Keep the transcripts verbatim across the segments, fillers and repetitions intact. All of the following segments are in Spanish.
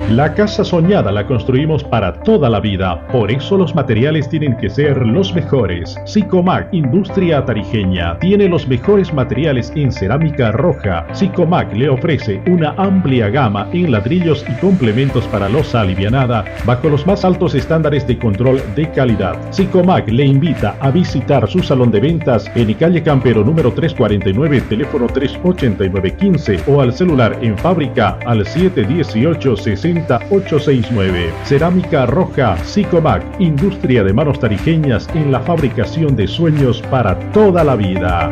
La casa soñada la construimos para toda la vida, por eso los materiales tienen que ser los mejores. Sicomac, industria tarijeña, tiene los mejores materiales en cerámica roja. Sicomac le ofrece una amplia gama en ladrillos y complementos para losa alivianada, bajo los más altos estándares de control de calidad. Sicomac le invita a visitar su salón de ventas en calle Campero número trescientos cuarenta y nueve, teléfono tres ochenta y nueve quince, o al celular en fábrica al siete dieciocho sesenta ochocientos sesenta y nueve. Cerámica roja Sicomac, industria de manos tarijeñas en la fabricación de sueños para toda la vida.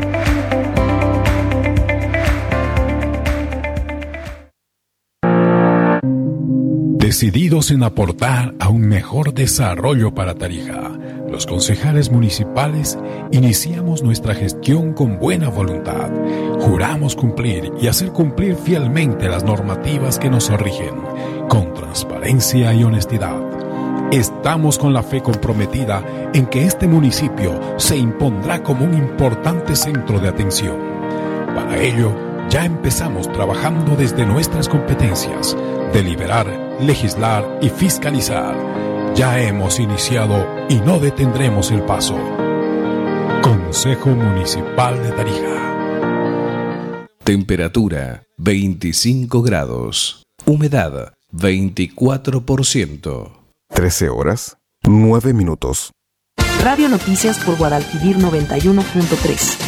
Decididos en aportar a un mejor desarrollo para Tarija, los concejales municipales iniciamos nuestra gestión con buena voluntad. Juramos cumplir y hacer cumplir fielmente las normativas que nos rigen, con transparencia y honestidad. Estamos con la fe comprometida en que este municipio se impondrá como un importante centro de atención. Para ello, ya empezamos trabajando desde nuestras competencias: deliberar, legislar y fiscalizar. Ya hemos iniciado y no detendremos el paso. Consejo Municipal de Tarija. Temperatura veinticinco grados. Humedad veinticuatro por ciento. trece horas, nueve minutos. Radio Noticias por Guadalquivir noventa y uno punto tres.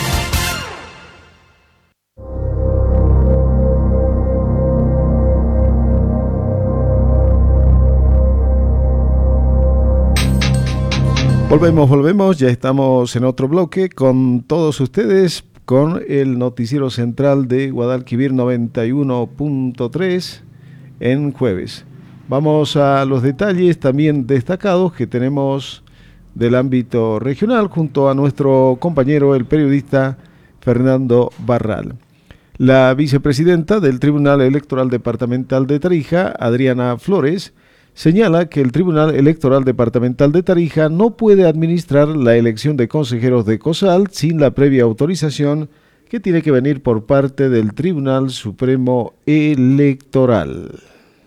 Volvemos, volvemos, ya estamos en otro bloque con todos ustedes, con el noticiero central de Guadalquivir noventa y uno punto tres en jueves. Vamos a los detalles también destacados que tenemos del ámbito regional junto a nuestro compañero, el periodista Fernando Barral. La vicepresidenta del Tribunal Electoral Departamental de Tarija, Adriana Flores, señala que el Tribunal Electoral Departamental de Tarija no puede administrar la elección de consejeros de COSAL sin la previa autorización que tiene que venir por parte del Tribunal Supremo Electoral.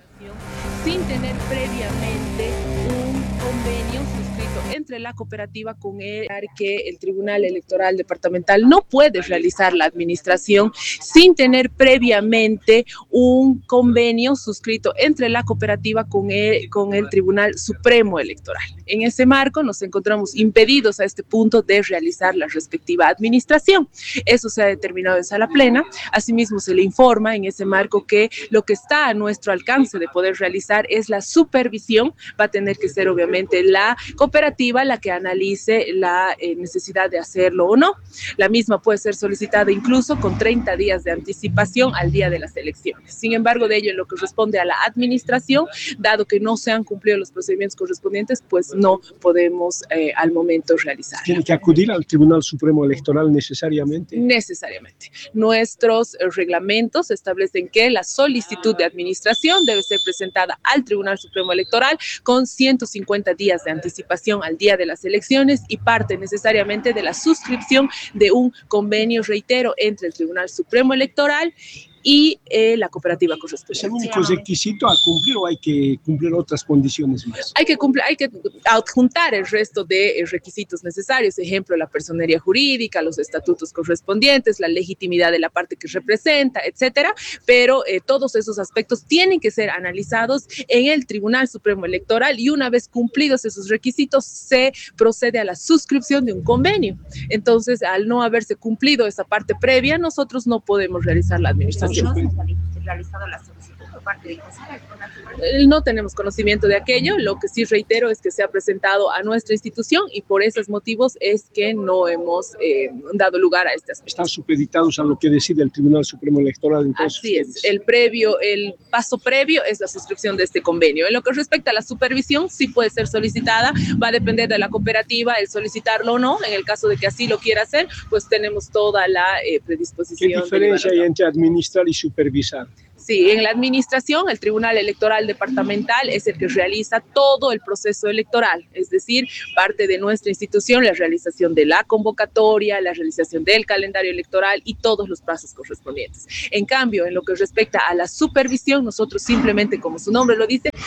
Sin tener previamente un convenio suscrito entre la cooperativa con el que el Tribunal Electoral Departamental no puede realizar la administración sin tener previamente un convenio suscrito entre la cooperativa con el, con el Tribunal Supremo Electoral. En ese marco nos encontramos impedidos a este punto de realizar la respectiva administración. Eso se ha determinado en sala plena. Asimismo, se le informa en ese marco que lo que está a nuestro alcance de poder realizar es la supervisión. Va a tener que ser obviamente la cooperativa la que analice la eh, necesidad de hacerlo o no. La misma puede ser solicitada incluso con treinta días de anticipación al día de las elecciones. Sin embargo, de ello en lo que corresponde a la administración, dado que no se han cumplido los procedimientos correspondientes, pues no podemos eh, al momento realizarlo. ¿Tiene que acudir al Tribunal Supremo Electoral necesariamente? Necesariamente. Nuestros eh, reglamentos establecen que la solicitud de administración debe ser presentada al Tribunal Supremo Electoral con ciento cincuenta días de anticipación al día de las elecciones y parte necesariamente de la suscripción de un convenio, reitero, entre el Tribunal Supremo Electoral y eh, la cooperativa correspondiente. ¿Es el único requisito a cumplir o hay que cumplir otras condiciones más? Hay que cumplir, hay que adjuntar el resto de eh, requisitos necesarios, ejemplo, la personería jurídica, los estatutos correspondientes, la legitimidad de la parte que representa, etcétera, pero eh, todos esos aspectos tienen que ser analizados en el Tribunal Supremo Electoral y una vez cumplidos esos requisitos se procede a la suscripción de un convenio. Entonces, al no haberse cumplido esa parte previa, nosotros no podemos realizar la administración. ¿No se ha realizado la solicitud por parte del Consejo? No tenemos conocimiento de aquello. Lo que sí reitero es que se ha presentado a nuestra institución y por esos motivos es que no hemos eh, dado lugar a este aspecto. ¿Están supeditados a lo que decide el Tribunal Supremo Electoral? Entonces, así es. El previo, el paso previo es la suscripción de este convenio. En lo que respecta a la supervisión, sí puede ser solicitada. Va a depender de la cooperativa el solicitarlo o no. En el caso de que así lo quiera hacer, pues tenemos toda la eh, predisposición. ¿Qué diferencia hay entre administrar y supervisar? Sí, en la administración, el Tribunal Electoral Departamental es el que realiza todo el proceso electoral, es decir, parte de nuestra institución, la realización de la convocatoria, la realización del calendario electoral y todos los pasos correspondientes. En cambio, en lo que respecta a la supervisión, nosotros simplemente, como su nombre lo dice,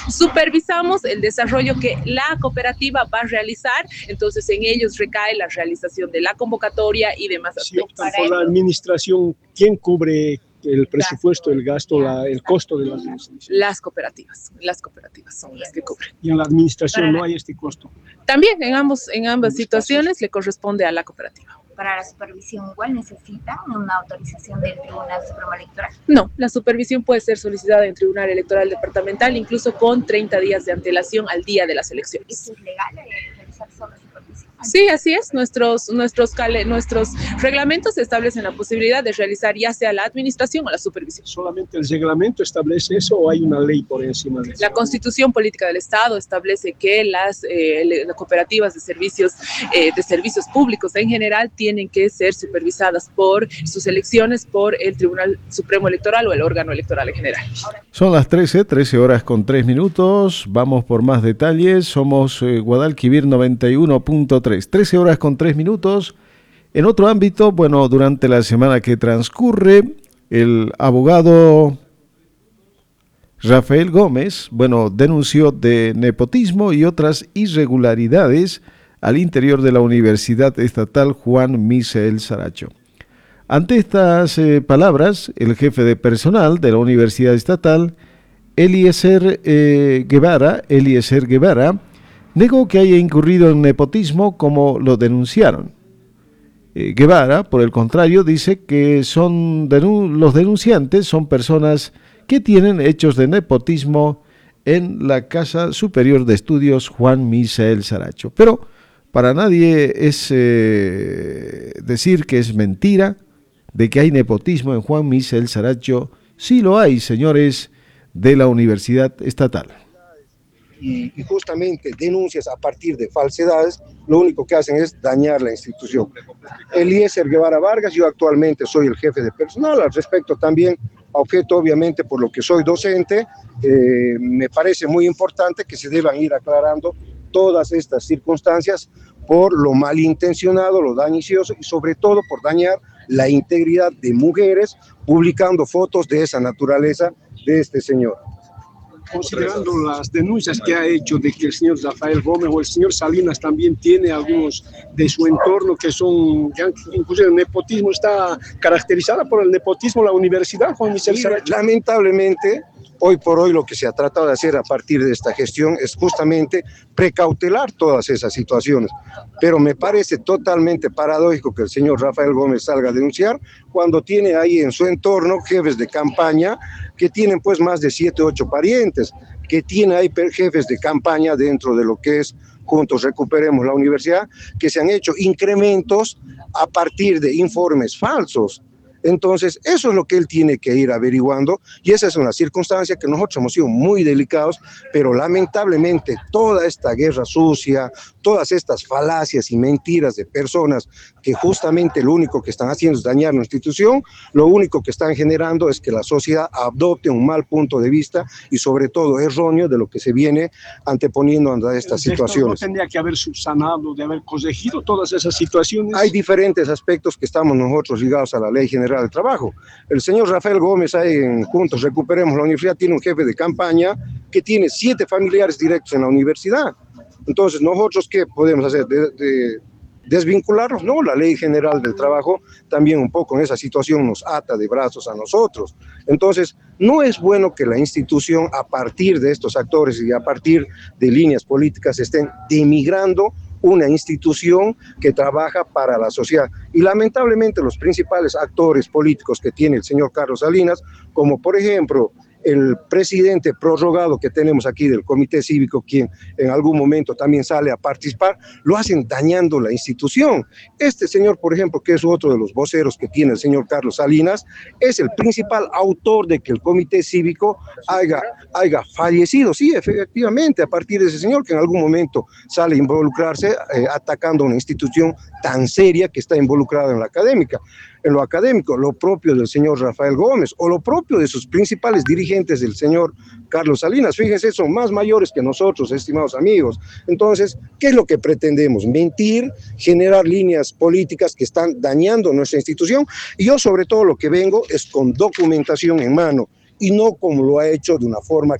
supervisamos el desarrollo que la cooperativa va a realizar, entonces en ellos recae la realización de la convocatoria y demás aspectos. Si optan por la administración, ¿quién cubre el presupuesto, el gasto, la, el costo de la administración? Las cooperativas, las cooperativas son las que cubren. Y en la administración no hay este costo. También en ambos, en ambas situaciones le corresponde a la cooperativa. Para la supervisión igual necesitan una autorización del Tribunal Supremo Electoral. No, la supervisión puede ser solicitada en Tribunal Electoral Departamental, incluso con treinta días de antelación al día de las elecciones. ¿Eso es legal, eh, realizar solo supervisión? Sí, así es. Nuestros, nuestros, cale, nuestros reglamentos establecen la posibilidad de realizar ya sea la administración o la supervisión. ¿Solamente el reglamento establece eso o hay una ley por encima de eso? La Constitución Política del Estado establece que las, eh, las cooperativas de servicios, eh, de servicios públicos en general tienen que ser supervisadas por sus elecciones por el Tribunal Supremo Electoral o el órgano electoral en general. Son las trece, trece horas con tres minutos. Vamos por más detalles. Somos eh, Guadalquivir noventa y uno punto tres. trece horas con tres minutos. En otro ámbito, bueno, durante la semana que transcurre, el abogado Rafael Gómez, bueno, denunció de nepotismo y otras irregularidades al interior de la Universidad Estatal Juan Misael Saracho. Ante estas eh, palabras, el jefe de personal de la Universidad Estatal, Eliezer eh, Guevara, Eliezer Guevara, negó que haya incurrido en nepotismo como lo denunciaron. Eh, Guevara, por el contrario, dice que son denun- los denunciantes son personas que tienen hechos de nepotismo en la Casa Superior de Estudios Juan Misael Saracho. Pero para nadie es eh, decir que es mentira de que hay nepotismo en Juan Misael Saracho. Sí lo hay, señores de la Universidad Estatal. Y, y justamente denuncias a partir de falsedades, lo único que hacen es dañar la institución. Eliezer Guevara Vargas, yo actualmente soy el jefe de personal, al respecto también, objeto obviamente por lo que soy docente, eh, me parece muy importante que se deban ir aclarando todas estas circunstancias por lo malintencionado, lo dañicioso y sobre todo por dañar la integridad de mujeres publicando fotos de esa naturaleza de este señor. Considerando las denuncias que ha hecho de que el señor Rafael Gómez o el señor Salinas también tiene algunos de su entorno que son, que incluso el nepotismo está caracterizada por el nepotismo la universidad, Juan Misael Saracho. Lamentablemente, hoy por hoy lo que se ha tratado de hacer a partir de esta gestión es justamente precautelar todas esas situaciones. Pero me parece totalmente paradójico que el señor Rafael Gómez salga a denunciar cuando tiene ahí en su entorno jefes de campaña que tienen pues más de siete, ocho parientes, que tiene ahí jefes de campaña dentro de lo que es Juntos Recuperemos la Universidad, que se han hecho incrementos a partir de informes falsos. Entonces, eso es lo que él tiene que ir averiguando y esa es una circunstancia que nosotros hemos sido muy delicados, pero lamentablemente toda esta guerra sucia, todas estas falacias y mentiras de personas que justamente lo único que están haciendo es dañar nuestra institución, lo único que están generando es que la sociedad adopte un mal punto de vista y sobre todo erróneo de lo que se viene anteponiendo a estas situaciones. ¿No tendría que haber subsanado, de haber corregido todas esas situaciones? Hay diferentes aspectos que estamos nosotros ligados a la Ley General del Trabajo. El señor Rafael Gómez, ahí en Juntos Recuperemos la Universidad, tiene un jefe de campaña que tiene siete familiares directos en la universidad. Entonces, ¿nosotros qué podemos hacer? ¿De, de desvincularlos? No, la Ley General del Trabajo también un poco en esa situación nos ata de brazos a nosotros. Entonces, no es bueno que la institución, a partir de estos actores y a partir de líneas políticas, estén denigrando una institución que trabaja para la sociedad. Y lamentablemente los principales actores políticos que tiene el señor Carlos Salinas, como por ejemplo el presidente prorrogado que tenemos aquí del Comité Cívico, quien en algún momento también sale a participar, lo hacen dañando la institución. Este señor, por ejemplo, que es otro de los voceros que tiene el señor Carlos Salinas, es el principal autor de que el Comité Cívico haya, haya fallecido. Sí, efectivamente, a partir de ese señor que en algún momento sale a involucrarse eh, atacando a una institución tan seria que está involucrada en la académica. En lo académico, lo propio del señor Rafael Gómez o lo propio de sus principales dirigentes, del señor Carlos Salinas. Fíjense, son más mayores que nosotros, estimados amigos. Entonces, ¿qué es lo que pretendemos? Mentir, generar líneas políticas que están dañando nuestra institución. Y yo sobre todo lo que vengo es con documentación en mano y no como lo ha hecho de una forma que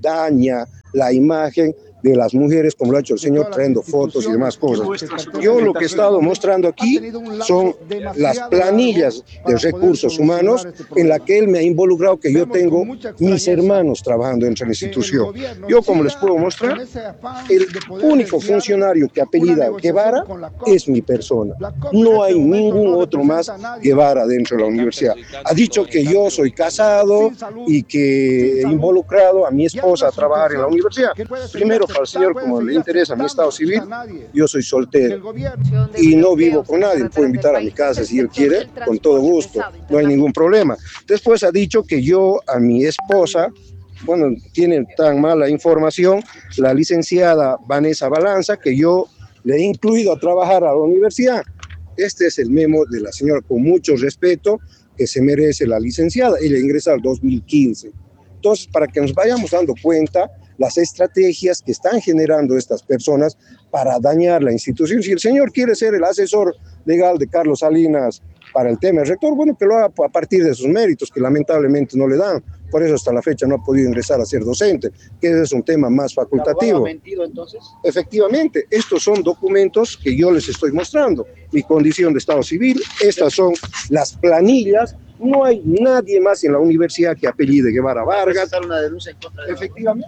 daña la imagen de las mujeres, como lo ha hecho el señor, trayendo fotos y demás cosas. Yo lo que he estado mostrando aquí son las planillas de recursos humanos en la que él me ha involucrado, que yo tengo mis hermanos trabajando dentro de la institución. Yo, como les puedo mostrar, el único funcionario que apellida Guevara es mi persona. No hay ningún otro más Guevara dentro de la universidad. Ha dicho que yo soy casado y que he involucrado a mi esposa a trabajar en la universidad. Primero, para el señor, como le interesa mi estado civil, yo soy soltero y no vivo con nadie. Puedo invitar a mi casa si él quiere, con todo gusto, no hay ningún problema. Después ha dicho que yo a mi esposa, bueno, tiene tan mala información, la licenciada Vanessa Balanza, que yo le he incluido a trabajar a la universidad. Este es el memo de la señora, con mucho respeto, que se merece la licenciada. Ella ingresa al dos mil quince. Entonces, para que nos vayamos dando cuenta las estrategias que están generando estas personas para dañar la institución. Si el señor quiere ser el asesor legal de Carlos Salinas para el tema del rector, bueno, que lo haga a partir de sus méritos, que lamentablemente no le dan. Por eso hasta la fecha no ha podido ingresar a ser docente, que ese es un tema más facultativo. ¿Ha mentido entonces? Efectivamente, estos son documentos que yo les estoy mostrando. Mi condición de estado civil, estas son las planillas. No hay nadie más en la universidad que apellide Guevara Vargas. Una denuncia en contra de Efectivamente.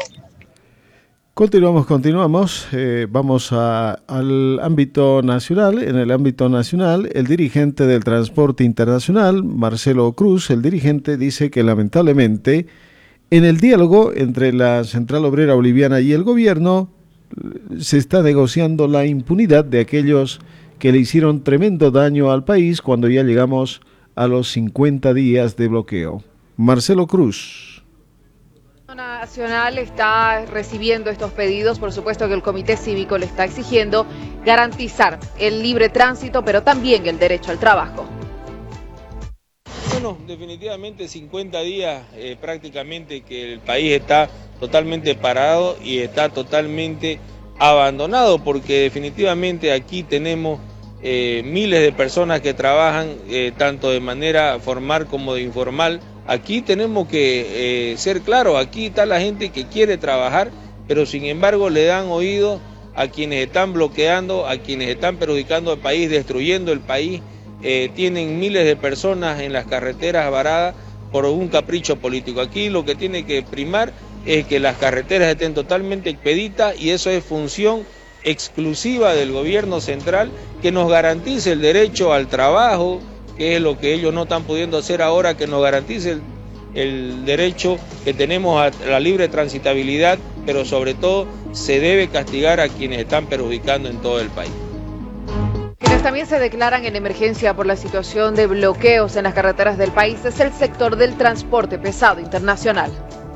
Continuamos, continuamos. Eh, vamos a, al ámbito nacional. En el ámbito nacional, el dirigente del transporte internacional, Marcelo Cruz, el dirigente, dice que lamentablemente en el diálogo entre la Central Obrera Boliviana y el gobierno se está negociando la impunidad de aquellos que le hicieron tremendo daño al país cuando ya llegamos a los cincuenta días de bloqueo. Marcelo Cruz. La Nacional está recibiendo estos pedidos. Por supuesto que el Comité Cívico le está exigiendo garantizar el libre tránsito, pero también el derecho al trabajo. Bueno, definitivamente cincuenta días eh, prácticamente que el país está totalmente parado y está totalmente abandonado, porque definitivamente aquí tenemos Eh, miles de personas que trabajan eh, tanto de manera formal como de informal. Aquí tenemos que eh, ser claros, aquí está la gente que quiere trabajar, pero sin embargo le dan oído a quienes están bloqueando, a quienes están perjudicando al país, destruyendo el país. Eh, tienen miles de personas en las carreteras varadas por un capricho político. Aquí lo que tiene que primar es que las carreteras estén totalmente expeditas, y eso es función exclusiva del gobierno central, que nos garantice el derecho al trabajo, que es lo que ellos no están pudiendo hacer ahora, que nos garantice el, el derecho que tenemos a la libre transitabilidad, pero sobre todo se debe castigar a quienes están perjudicando en todo el país. Quienes también se declaran en emergencia por la situación de bloqueos en las carreteras del país es el sector del transporte pesado internacional.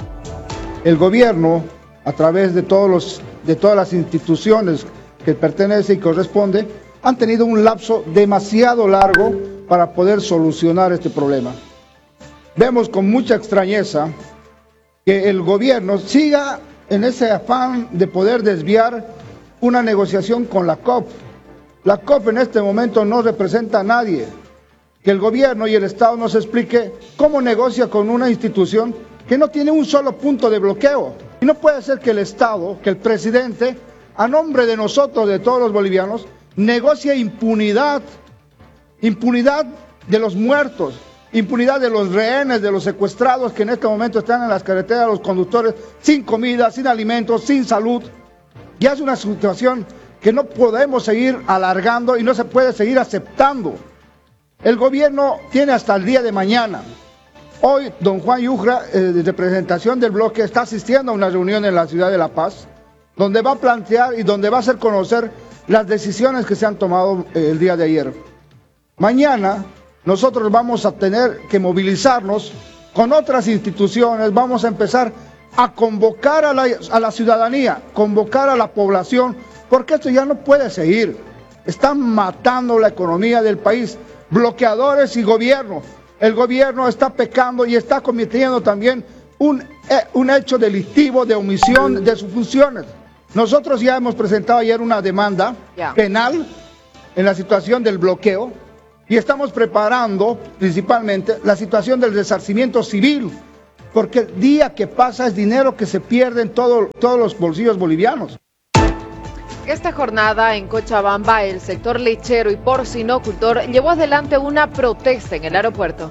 El gobierno, a través de todos los de todas las instituciones que pertenece y corresponde, han tenido un lapso demasiado largo para poder solucionar este problema. Vemos con mucha extrañeza que el gobierno siga en ese afán de poder desviar una negociación con la C O P. La C O P en este momento no representa a nadie. Que el gobierno y el Estado nos explique cómo negocia con una institución que no tiene un solo punto de bloqueo. Y no puede ser que el Estado, que el presidente, a nombre de nosotros, de todos los bolivianos, negocie impunidad, impunidad de los muertos, impunidad de los rehenes, de los secuestrados que en este momento están en las carreteras, los conductores sin comida, sin alimentos, sin salud. Ya es una situación que no podemos seguir alargando y no se puede seguir aceptando. El gobierno tiene hasta el día de mañana. Hoy, don Juan Yujra, eh, de representación del bloque, está asistiendo a una reunión en la ciudad de La Paz, donde va a plantear y donde va a hacer conocer las decisiones que se han tomado eh, el día de ayer. Mañana, nosotros vamos a tener que movilizarnos con otras instituciones, vamos a empezar a convocar a la, a la ciudadanía, convocar a la población, porque esto ya no puede seguir. Están matando la economía del país, bloqueadores y gobierno. El gobierno está pecando y está cometiendo también un, eh, un hecho delictivo de omisión de sus funciones. Nosotros ya hemos presentado ayer una demanda yeah. penal en la situación del bloqueo y estamos preparando principalmente la situación del resarcimiento civil, porque el día que pasa es dinero que se pierde en todo, todos los bolsillos bolivianos. Esta jornada en Cochabamba, el sector lechero y porcinocultor llevó adelante una protesta en el aeropuerto.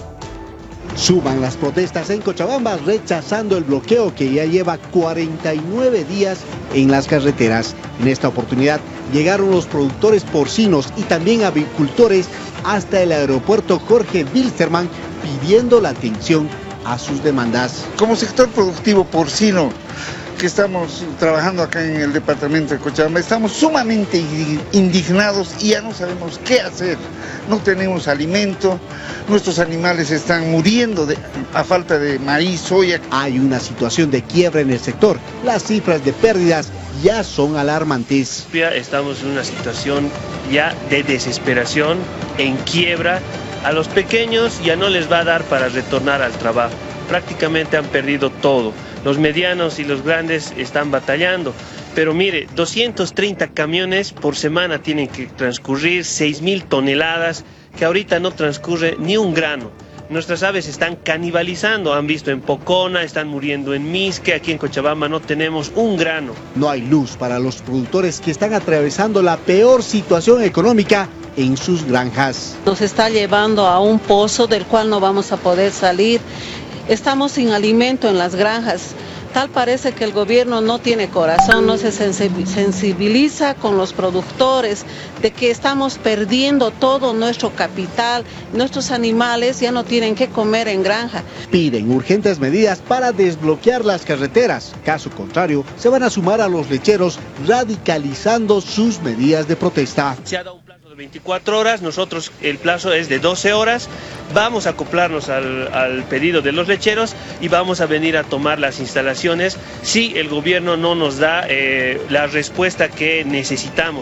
Suman las protestas en Cochabamba rechazando el bloqueo que ya lleva cuarenta y nueve días en las carreteras. En esta oportunidad llegaron los productores porcinos y también avicultores hasta el aeropuerto Jorge Wilstermann pidiendo la atención a sus demandas. Como sector productivo porcino que estamos trabajando acá en el departamento de Cochabamba, estamos sumamente indignados y ya no sabemos qué hacer. No tenemos alimento, nuestros animales están muriendo de, a falta de maíz, soya. Hay una situación de quiebra en el sector. Las cifras de pérdidas ya son alarmantes. Estamos en una situación ya de desesperación, en quiebra. A los pequeños ya no les va a dar para retornar al trabajo. Prácticamente han perdido todo. Los medianos y los grandes están batallando. Pero mire, doscientos treinta camiones por semana tienen que transcurrir, seis mil toneladas, que ahorita no transcurre ni un grano. Nuestras aves están canibalizando, han visto en Pocona, están muriendo en Misque, aquí en Cochabamba no tenemos un grano. No hay luz para los productores que están atravesando la peor situación económica en sus granjas. Nos está llevando a un pozo del cual no vamos a poder salir. Estamos sin alimento en las granjas. Tal parece que el gobierno no tiene corazón, no se sensibiliza con los productores de que estamos perdiendo todo nuestro capital, nuestros animales ya no tienen que comer en granja. Piden urgentes medidas para desbloquear las carreteras, caso contrario se van a sumar a los lecheros radicalizando sus medidas de protesta. Se ha dado un plazo de veinticuatro horas, nosotros el plazo es de doce horas, vamos a acoplarnos al, al pedido de los lecheros y vamos a venir a tomar las instalaciones si el gobierno no nos da eh, la respuesta que necesitamos.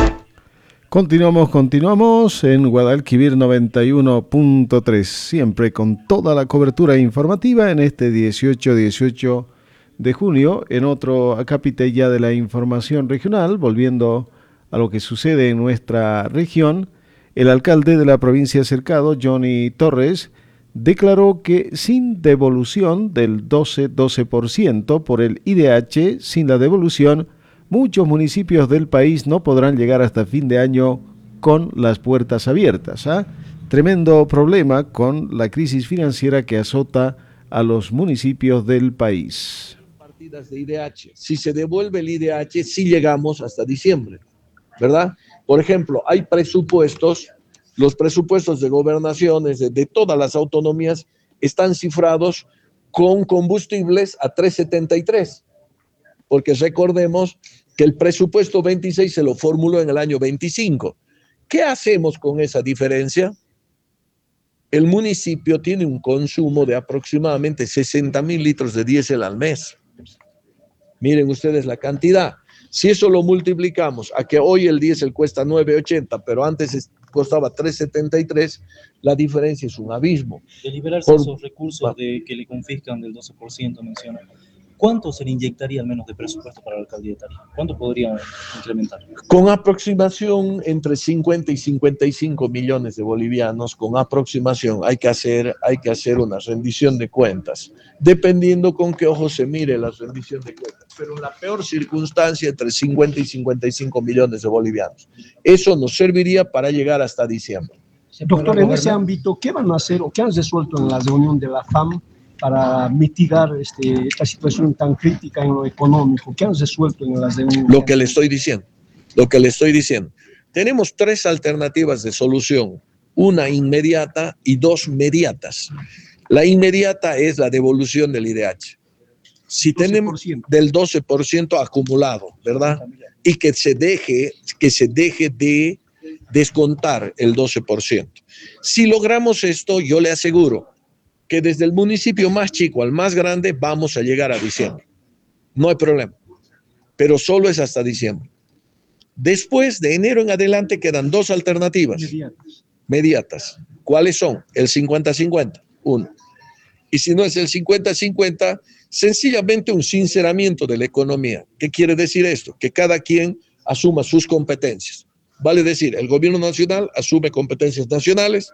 Continuamos, continuamos en Guadalquivir noventa y uno punto tres, siempre con toda la cobertura informativa en este dieciocho de junio, en otro acápite ya de la información regional, volviendo a lo que sucede en nuestra región. El alcalde de la provincia de Cercado, Johnny Torres, declaró que sin devolución del doce por ciento por el I D H, sin la devolución, muchos municipios del país no podrán llegar hasta fin de año con las puertas abiertas. ¿eh? Tremendo problema con la crisis financiera que azota a los municipios del país. Partidas de I D H. Si se devuelve el I D H, sí llegamos hasta diciembre, ¿verdad? Por ejemplo, hay presupuestos, los presupuestos de gobernaciones de, de todas las autonomías están cifrados con combustibles a tres setenta y tres, porque recordemos que el presupuesto veintiséis se lo formuló en el año veinticinco. ¿Qué hacemos con esa diferencia? El municipio tiene un consumo de aproximadamente sesenta mil litros de diésel al mes. Miren ustedes la cantidad. Si eso lo multiplicamos a que hoy el diésel cuesta nueve ochenta, pero antes costaba tres setenta y tres, la diferencia es un abismo. De liberarse Por, esos recursos de, que le confiscan del doce por ciento, menciona, ¿cuánto se le inyectaría al menos de presupuesto para la alcaldía de Tarija? ¿Cuánto podría incrementar? Con aproximación entre cincuenta y cincuenta y cinco millones de bolivianos, con aproximación hay que hacer, hay que hacer una rendición de cuentas, dependiendo con qué ojo se mire la rendición de cuentas. Pero en la peor circunstancia, entre cincuenta y cincuenta y cinco millones de bolivianos. Eso nos serviría para llegar hasta diciembre. Doctor, en ese ámbito, ¿qué van a hacer o qué han resuelto en la reunión de la F A M para mitigar este, esta situación tan crítica en lo económico? ¿Qué han resuelto en las reuniones? Lo que le estoy diciendo, lo que le estoy diciendo. Tenemos tres alternativas de solución, una inmediata y dos mediatas. La inmediata es la devolución del I D H. Si tenemos del doce por ciento acumulado, ¿verdad? Y que se deje, que se deje de descontar el doce por ciento. Si logramos esto, yo le aseguro que desde el municipio más chico al más grande vamos a llegar a diciembre. No hay problema, pero solo es hasta diciembre. Después de enero en adelante quedan dos alternativas mediatas. mediatas. ¿Cuáles son? El cincuenta cincuenta, uno. Y si no es el cincuenta cincuenta, sencillamente un sinceramiento de la economía. ¿Qué quiere decir esto? Que cada quien asuma sus competencias. Vale decir, el gobierno nacional asume competencias nacionales,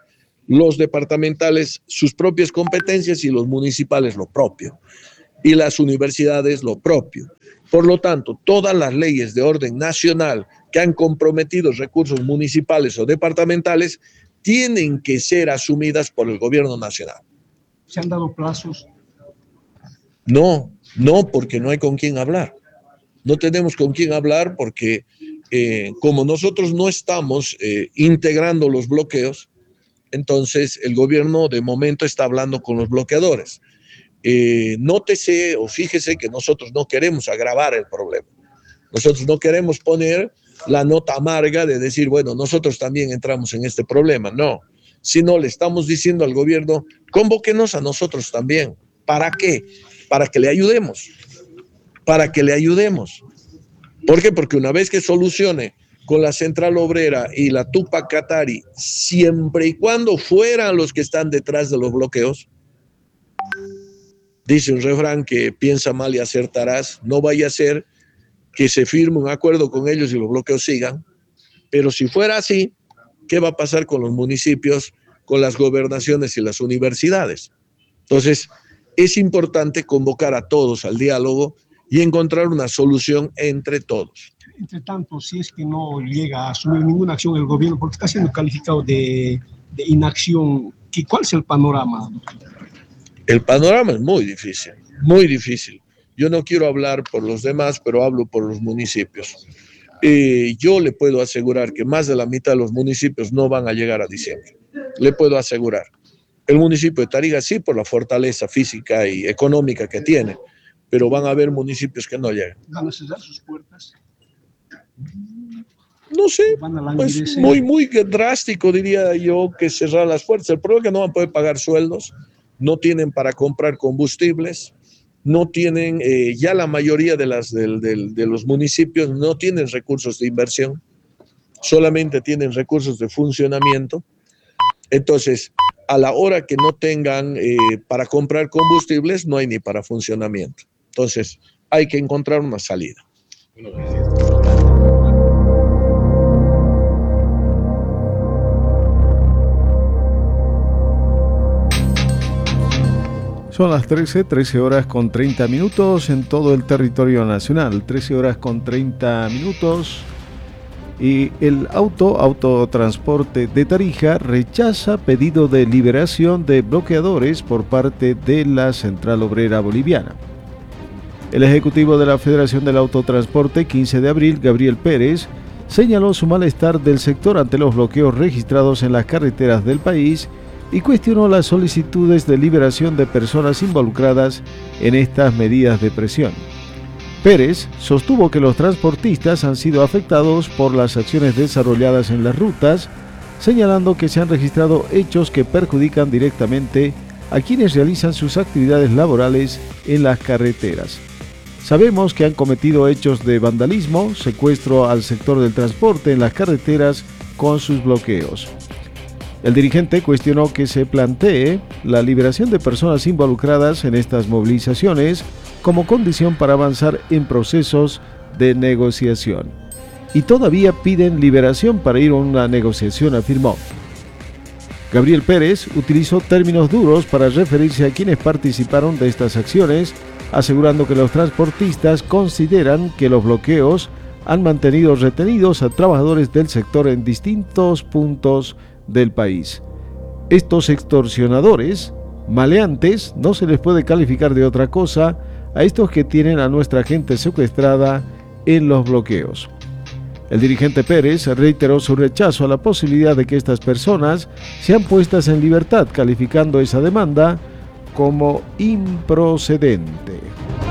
los departamentales sus propias competencias y los municipales lo propio, y las universidades lo propio. Por lo tanto, todas las leyes de orden nacional que han comprometido recursos municipales o departamentales tienen que ser asumidas por el gobierno nacional. ¿Se han dado plazos? No, no, porque no hay con quién hablar. No tenemos con quién hablar porque eh, como nosotros no estamos eh, integrando los bloqueos, entonces el gobierno de momento está hablando con los bloqueadores. Eh, nótese o fíjese que nosotros no queremos agravar el problema. Nosotros no queremos poner la nota amarga de decir, bueno, nosotros también entramos en este problema. No, sino le estamos diciendo al gobierno, convóquenos a nosotros también. ¿Para qué? Para que le ayudemos. Para que le ayudemos. ¿Por qué? Porque una vez que solucione con la Central Obrera y la Tupac Katari, siempre y cuando fueran los que están detrás de los bloqueos, dice un refrán que piensa mal y acertarás, no vaya a ser que se firme un acuerdo con ellos y los bloqueos sigan, pero si fuera así, ¿qué va a pasar con los municipios, con las gobernaciones y las universidades? Entonces, es importante convocar a todos al diálogo y encontrar una solución entre todos. Entre tanto, si es que no llega a asumir ninguna acción el gobierno, porque está siendo calificado de, de inacción, ¿cuál es el panorama? El panorama es muy difícil, muy difícil. Yo no quiero hablar por los demás, pero hablo por los municipios. Eh, yo le puedo asegurar que más de la mitad de los municipios no van a llegar a diciembre. Le puedo asegurar. El municipio de Tarija sí, por la fortaleza física y económica que tiene, pero van a haber municipios que no llegan. ¿Van a cerrar sus puertas? No sé, pues muy, muy drástico diría yo que cerrar las puertas. El problema es que no van a poder pagar sueldos, no tienen para comprar combustibles, no tienen, eh, ya la mayoría de, las, del, del, de los municipios no tienen recursos de inversión, solamente tienen recursos de funcionamiento. Entonces, a la hora que no tengan eh, para comprar combustibles, no hay ni para funcionamiento. Entonces, hay que encontrar una salida. Son las trece, trece horas con treinta minutos en todo el territorio nacional, trece horas con treinta minutos. Y el auto, Autotransporte de Tarija rechaza pedido de liberación de bloqueadores por parte de la Central Obrera Boliviana. El ejecutivo de la Federación del Autotransporte, quince de abril, Gabriel Pérez, señaló su malestar del sector ante los bloqueos registrados en las carreteras del país y cuestionó las solicitudes de liberación de personas involucradas en estas medidas de presión. Pérez sostuvo que los transportistas han sido afectados por las acciones desarrolladas en las rutas, señalando que se han registrado hechos que perjudican directamente a quienes realizan sus actividades laborales en las carreteras. Sabemos que han cometido hechos de vandalismo, secuestro al sector del transporte en las carreteras con sus bloqueos. El dirigente cuestionó que se plantee la liberación de personas involucradas en estas movilizaciones como condición para avanzar en procesos de negociación. Y todavía piden liberación para ir a una negociación, afirmó. Gabriel Pérez utilizó términos duros para referirse a quienes participaron de estas acciones, asegurando que los transportistas consideran que los bloqueos han mantenido retenidos a trabajadores del sector en distintos puntos del país. Estos extorsionadores, maleantes, no se les puede calificar de otra cosa a estos que tienen a nuestra gente secuestrada en los bloqueos. El dirigente Pérez reiteró su rechazo a la posibilidad de que estas personas sean puestas en libertad, calificando esa demanda como improcedente.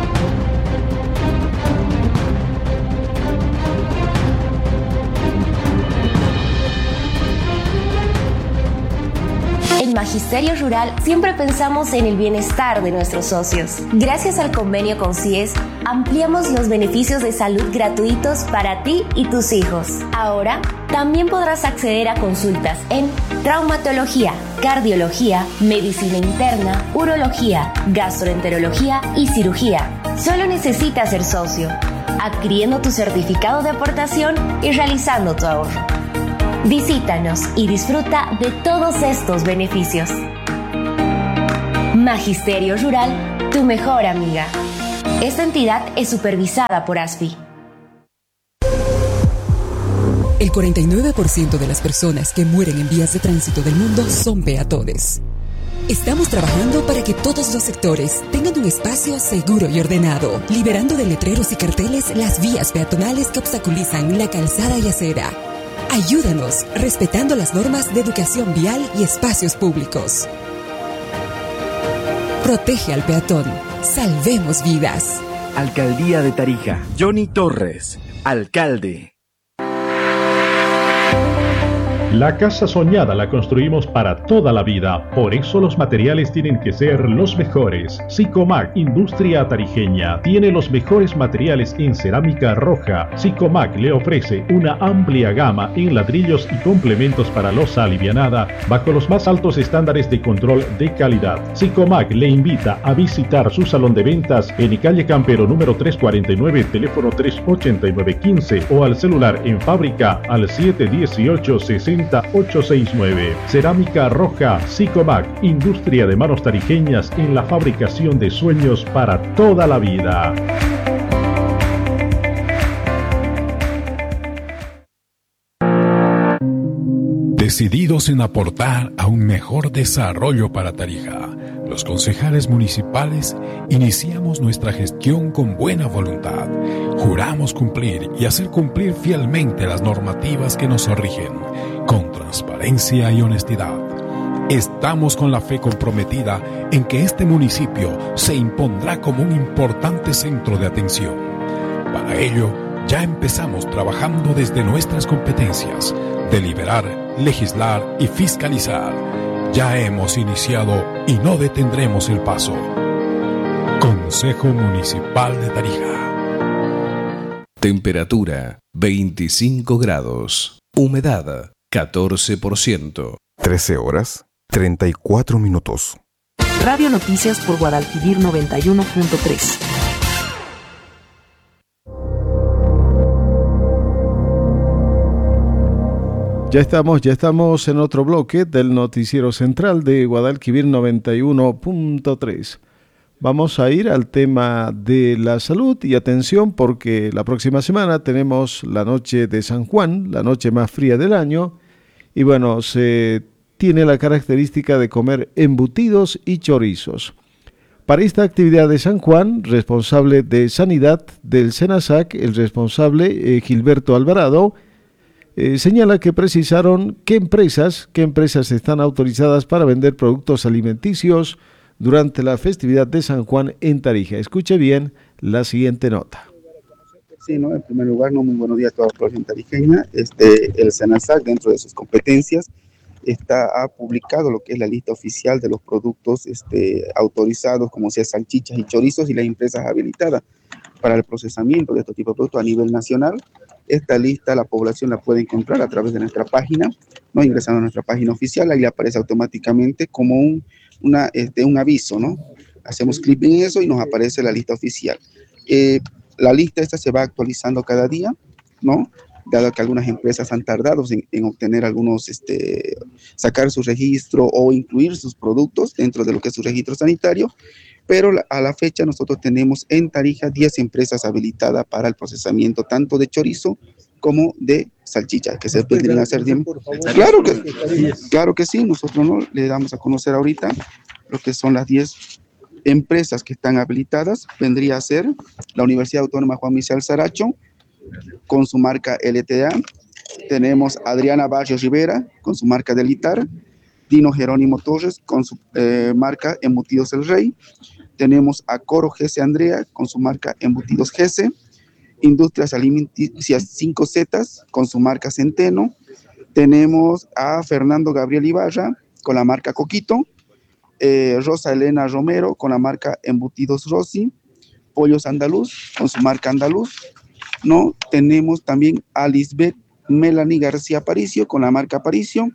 En Magisterio Rural siempre pensamos en el bienestar de nuestros socios. Gracias al convenio con C I E S, ampliamos los beneficios de salud gratuitos para ti y tus hijos. Ahora, también podrás acceder a consultas en traumatología, cardiología, medicina interna, urología, gastroenterología y cirugía. Solo necesitas ser socio, adquiriendo tu certificado de aportación y realizando tu ahorro. Visítanos y disfruta de todos estos beneficios. Magisterio Rural, tu mejor amiga. Esta entidad es supervisada por A S F I. El cuarenta y nueve por ciento de las personas que mueren en vías de tránsito del mundo son peatones. Estamos trabajando para que todos los sectores tengan un espacio seguro y ordenado, liberando de letreros y carteles las vías peatonales que obstaculizan la calzada y acera. Ayúdanos respetando las normas de educación vial y espacios públicos. Protege al peatón. Salvemos vidas. Alcaldía de Tarija. Johnny Torres, alcalde. La casa soñada la construimos para toda la vida, por eso los materiales tienen que ser los mejores. Sicomac Industria Tarijeña tiene los mejores materiales en cerámica roja. Sicomac le ofrece una amplia gama en ladrillos y complementos para losa alivianada bajo los más altos estándares de control de calidad. Sicomac le invita a visitar su salón de ventas en calle Campero número trescientos cuarenta y nueve, teléfono tres ocho nueve uno cinco o al celular en fábrica al siete uno ocho, seis cero ocho seis nueve. Cerámica roja Sicomac, industria de manos tarijeñas en la fabricación de sueños para toda la vida. Decididos en aportar a un mejor desarrollo para Tarija, los concejales municipales iniciamos nuestra gestión con buena voluntad. Juramos cumplir y hacer cumplir fielmente las normativas que nos rigen, con transparencia y honestidad. Estamos con la fe comprometida en que este municipio se impondrá como un importante centro de atención. Para ello, ya empezamos trabajando desde nuestras competencias, deliberar, legislar y fiscalizar. Ya hemos iniciado y no detendremos el paso. Consejo Municipal de Tarija. Temperatura veinticinco grados. Humedad catorce por ciento. trece horas, treinta y cuatro minutos. Radio Noticias por Guadalquivir noventa y uno punto tres. Ya estamos, ya estamos en otro bloque del noticiero central de Guadalquivir noventa y uno punto tres. Vamos a ir al tema de la salud y atención porque la próxima semana tenemos la noche de San Juan, la noche más fría del año, y bueno, se tiene la característica de comer embutidos y chorizos. Para esta actividad de San Juan, responsable de Sanidad del SENASAC, el responsable eh, Gilberto Alvarado, Eh, señala que precisaron qué empresas, qué empresas están autorizadas para vender productos alimenticios durante la festividad de San Juan en Tarija. Escuche bien la siguiente nota. Sí, ¿no? En primer lugar, no, muy buenos días a toda la población tarijeña. Este, el SENASAC, dentro de sus competencias, está, ha publicado lo que es la lista oficial de los productos este, autorizados, como sea salchichas y chorizos, y las empresas habilitadas para el procesamiento de estos tipos de productos a nivel nacional. Esta lista la población la puede encontrar a través de nuestra página, ¿no? Ingresando a nuestra página oficial, ahí le aparece automáticamente como un, una, este, un aviso, ¿no? Hacemos clic en eso y nos aparece la lista oficial. Eh, la lista esta se va actualizando cada día, ¿no? Dado que algunas empresas han tardado en, en obtener algunos, este, sacar su registro o incluir sus productos dentro de lo que es su registro sanitario, pero a la fecha nosotros tenemos en Tarija diez empresas habilitadas para el procesamiento tanto de chorizo como de salchicha, que se podrían hacer. Claro que, claro que sí, nosotros no le damos a conocer ahorita lo que son las diez empresas que están habilitadas. Vendría a ser la Universidad Autónoma Juan Misael Saracho, con su marca L T A. Tenemos Adriana Barrios Rivera, con su marca Delitar. Dino Jerónimo Torres, con su eh, marca Embutidos El Rey. Tenemos a Coro G C Andrea, con su marca Embutidos G C. Industrias Alimenticias cinco zetas, con su marca Centeno. Tenemos a Fernando Gabriel Ibarra, con la marca Coquito. Eh, Rosa Elena Romero, con la marca Embutidos Rossi. Pollos Andaluz, con su marca Andaluz. ¿No? Tenemos también a Lisbeth Melanie García Aparicio, con la marca Aparicio.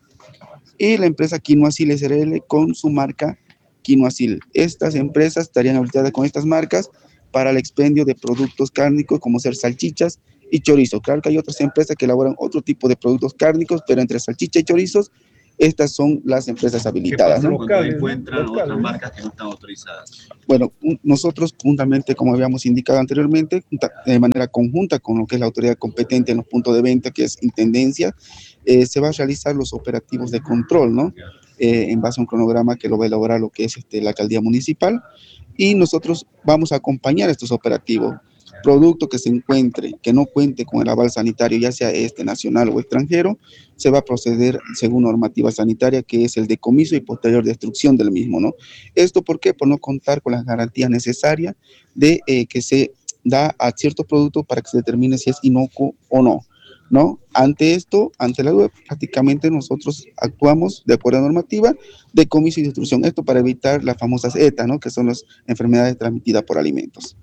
Y la empresa Quinoacil S R L con su marca Quinoacil. Estas empresas estarían habilitadas con estas marcas para el expendio de productos cárnicos como ser salchichas y chorizos. Claro que hay otras empresas que elaboran otro tipo de productos cárnicos, pero entre salchicha y chorizos, estas son las empresas habilitadas, ¿no? Cuando encuentran otras marcas que no están autorizadas. Bueno, un, nosotros juntamente, como habíamos indicado anteriormente, de manera conjunta con lo que es la autoridad competente en los puntos de venta, que es Intendencia, eh, se va a realizar los operativos de control, ¿no? Eh, en base a un cronograma que lo va a elaborar lo que es este, la alcaldía municipal, y nosotros vamos a acompañar estos operativos. Producto que se encuentre, que no cuente con el aval sanitario, ya sea este nacional o extranjero, se va a proceder según normativa sanitaria, que es el decomiso y posterior destrucción del mismo, ¿no? ¿Esto por qué? Por no contar con las garantías necesarias de eh, que se da a cierto producto para que se determine si es inocuo o no, ¿no? Ante esto, ante la duda, prácticamente nosotros actuamos de acuerdo a normativa, decomiso y destrucción. Esto para evitar las famosas E T A, ¿no? Que son las enfermedades transmitidas por alimentos.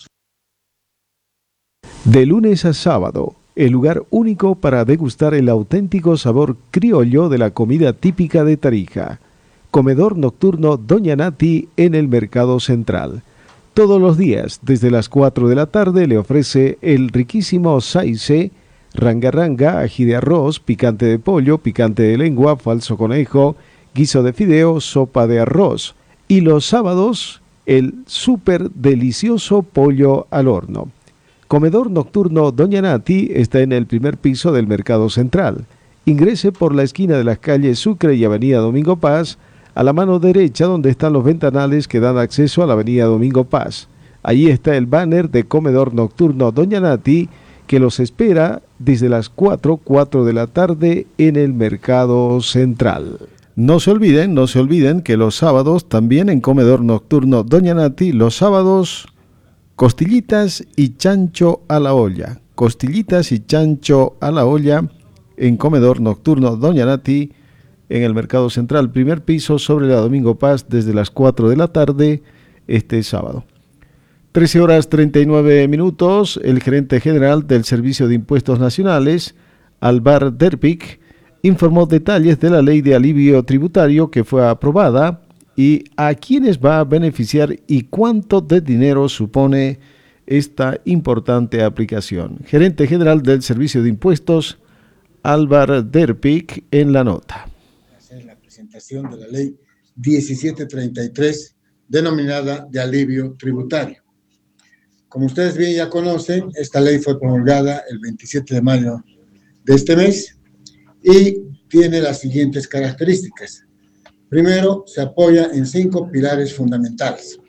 De lunes a sábado, el lugar único para degustar el auténtico sabor criollo de la comida típica de Tarija. Comedor nocturno Doña Nati en el Mercado Central. Todos los días, desde las cuatro de la tarde, le ofrece el riquísimo saice, ranga ranga, ají de arroz, picante de pollo, picante de lengua, falso conejo, guiso de fideo, sopa de arroz. Y los sábados, el súper delicioso pollo al horno. Comedor nocturno Doña Nati está en el primer piso del Mercado Central. Ingrese por la esquina de las calles Sucre y Avenida Domingo Paz, a la mano derecha donde están los ventanales que dan acceso a la Avenida Domingo Paz. Allí está el banner de Comedor nocturno Doña Nati, que los espera desde las cuatro, cuatro de la tarde en el Mercado Central. No se olviden, no se olviden que los sábados también en Comedor nocturno Doña Nati, los sábados costillitas y chancho a la olla. Costillitas y chancho a la olla en Comedor nocturno Doña Nati en el Mercado Central, primer piso sobre la Domingo Paz desde las cuatro de la tarde este sábado. trece horas treinta y nueve minutos, el gerente general del Servicio de Impuestos Nacionales, Alvar Derpik, informó detalles de la ley de alivio tributario que fue aprobada y a quiénes va a beneficiar y cuánto de dinero supone esta importante aplicación. Gerente general del Servicio de Impuestos, Alvar Derpik, en la nota. Hacer la presentación de la ley diecisiete treinta y tres, denominada de alivio tributario. Como ustedes bien ya conocen, esta ley fue promulgada el veintisiete de mayo de este mes y tiene las siguientes características. Primero, se apoya en cinco pilares fundamentales.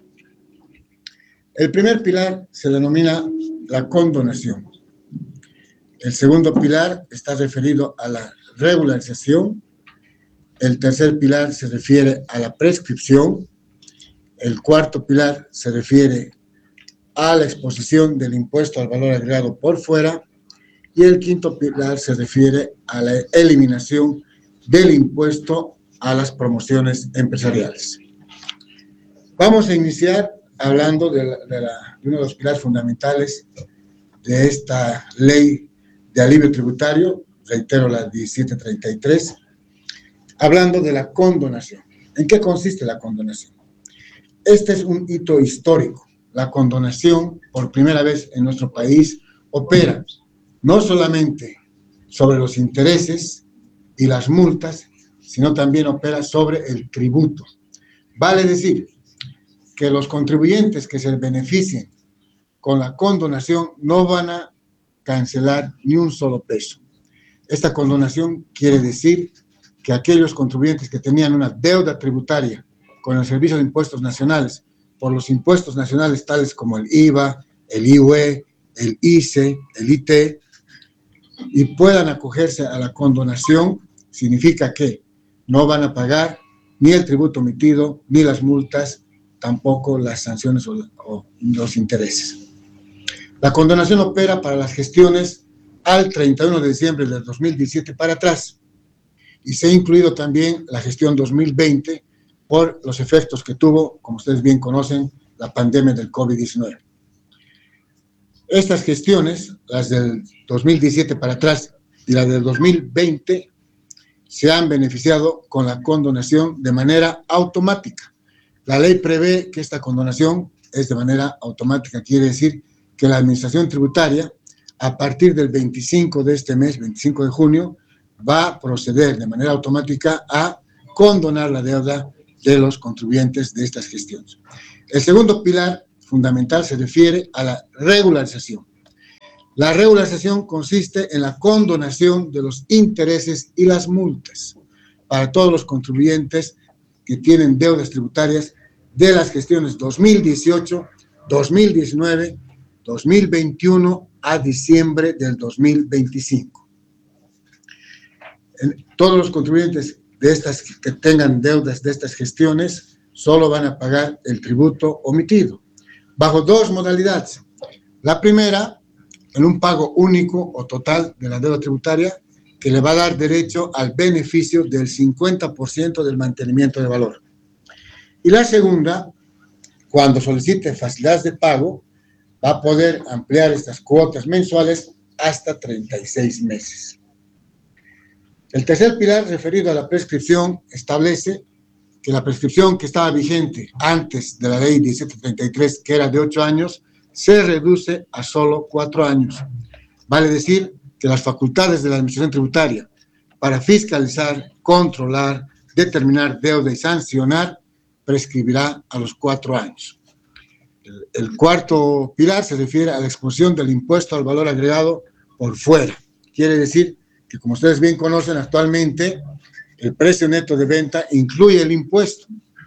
El primer pilar se denomina la condonación. El segundo pilar está referido a la regularización. El tercer pilar se refiere a la prescripción. El cuarto pilar se refiere a la exposición del impuesto al valor agregado por fuera. Y el quinto pilar se refiere a la eliminación del impuesto a las promociones empresariales. Vamos a iniciar hablando de, la, de, la, de uno de los pilares fundamentales de esta ley de alivio tributario, reitero la diecisiete treinta y tres, hablando de la condonación. ¿En qué consiste la condonación? Este es un hito histórico. La condonación, por primera vez en nuestro país, opera no solamente sobre los intereses y las multas, sino también opera sobre el tributo. Vale decir que los contribuyentes que se beneficien con la condonación no van a cancelar ni un solo peso. Esta condonación quiere decir que aquellos contribuyentes que tenían una deuda tributaria con el Servicio de Impuestos Nacionales por los impuestos nacionales tales como el I V A, el I U E, el I C E, el I T E, y puedan acogerse a la condonación, significa que no van a pagar ni el tributo omitido, ni las multas, tampoco las sanciones o, o los intereses. La condonación opera para las gestiones al treinta y uno de diciembre del dos mil diecisiete para atrás, y se ha incluido también la gestión dos mil veinte por los efectos que tuvo, como ustedes bien conocen, la pandemia del COVID diecinueve. Estas gestiones, las del dos mil diecisiete para atrás y las del dos mil veinte, se han beneficiado con la condonación de manera automática. La ley prevé que esta condonación es de manera automática, quiere decir que la Administración Tributaria, a partir del veinticinco de este mes, veinticinco de junio, va a proceder de manera automática a condonar la deuda de los contribuyentes de estas gestiones. El segundo pilar fundamental se refiere a la regularización. La regularización consiste en la condonación de los intereses y las multas para todos los contribuyentes que tienen deudas tributarias de las gestiones dos mil dieciocho, dos mil diecinueve, dos mil veintiuno a diciembre del dos mil veinticinco. Todos los contribuyentes de estas, que tengan deudas de estas gestiones solo van a pagar el tributo omitido, bajo dos modalidades. La primera, en un pago único o total de la deuda tributaria, que le va a dar derecho al beneficio del cincuenta por ciento del mantenimiento de valor. Y la segunda, cuando solicite facilidades de pago, va a poder ampliar estas cuotas mensuales hasta treinta y seis meses. El tercer pilar, referido a la prescripción, establece que la prescripción que estaba vigente antes de la ley diecisiete treinta y tres, que era de ocho años, se reduce a solo cuatro años. Vale decir que las facultades de la Administración Tributaria para fiscalizar, controlar, determinar deuda y sancionar prescribirá a los cuatro años. El, el cuarto pilar se refiere a la expulsión del impuesto al valor agregado por fuera. Quiere decir que, como ustedes bien conocen, actualmente el precio neto de venta incluye el impuesto.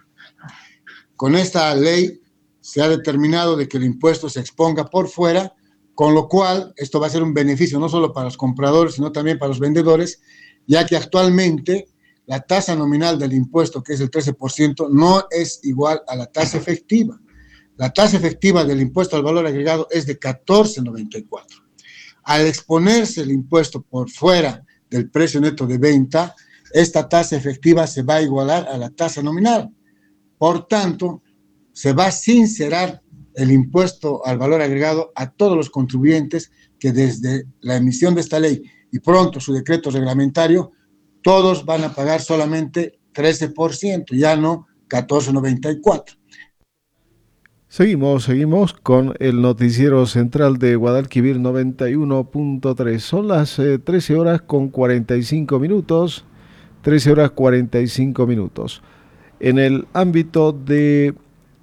Con esta ley se ha determinado de que el impuesto se exponga por fuera, con lo cual esto va a ser un beneficio no solo para los compradores, sino también para los vendedores, ya que actualmente la tasa nominal del impuesto, que es el trece por ciento, no es igual a la tasa efectiva. La tasa efectiva del impuesto al valor agregado es de catorce noventa y cuatro. Al exponerse el impuesto por fuera del precio neto de venta, esta tasa efectiva se va a igualar a la tasa nominal. Por tanto, se va a sincerar el impuesto al valor agregado a todos los contribuyentes que desde la emisión de esta ley y pronto su decreto reglamentario, todos van a pagar solamente trece por ciento, ya no catorce noventa y cuatro. Seguimos, seguimos con el noticiero central de Guadalquivir noventa y uno punto tres. Son las eh, trece horas con cuarenta y cinco minutos. trece horas cuarenta y cinco minutos. En el ámbito de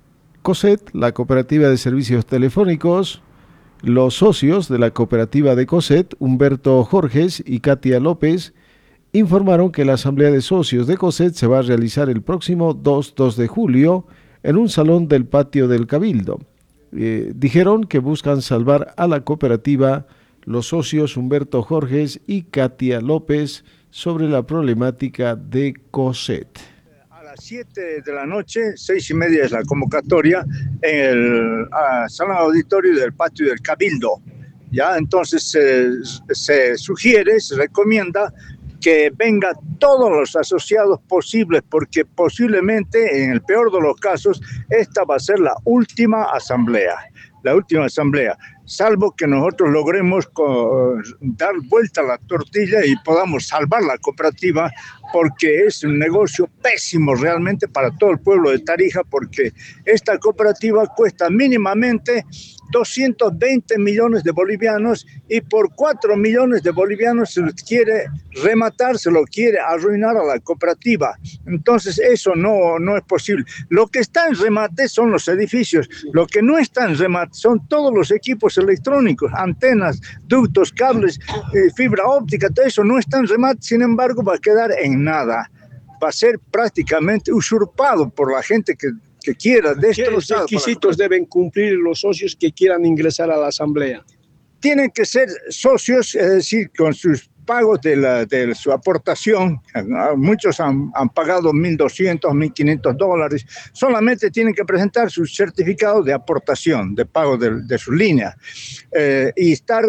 COSET, la Cooperativa de Servicios Telefónicos, los socios de la cooperativa de COSET, Humberto Jorges y Katia López, informaron que la asamblea de socios de COSET se va a realizar el próximo dos de julio en un salón del patio del Cabildo. Eh, dijeron que buscan salvar a la cooperativa los socios Humberto Jorges y Katia López sobre la problemática de COSET. A las siete de la noche, seis y media es la convocatoria en el uh, salón auditorio del patio del Cabildo. Ya, entonces eh, se sugiere, se recomienda que vengan todos los asociados posibles, porque posiblemente, en el peor de los casos, esta va a ser la última asamblea, la última asamblea, salvo que nosotros logremos con, dar vuelta a la tortilla y podamos salvar la cooperativa, porque es un negocio pésimo realmente para todo el pueblo de Tarija, porque esta cooperativa cuesta mínimamente doscientos veinte millones de bolivianos y por cuatro millones de bolivianos se lo quiere rematar, se lo quiere arruinar a la cooperativa. Entonces eso no, no es posible. Lo que está en remate son los edificios, lo que no está en remate son todos los equipos electrónicos, antenas, ductos, cables, eh, fibra óptica, todo eso no está en remate, sin embargo va a quedar en nada. Va a ser prácticamente usurpado por la gente que que quiera destrozar. ¿Qué requisitos deben cumplir los socios que quieran ingresar a la asamblea? Tienen que ser socios, es decir, con sus pagos de, la, de su aportación. Muchos han, han pagado mil doscientos, mil quinientos dólares. Solamente tienen que presentar su certificado de aportación, de pago de, de su línea. Eh, y estar...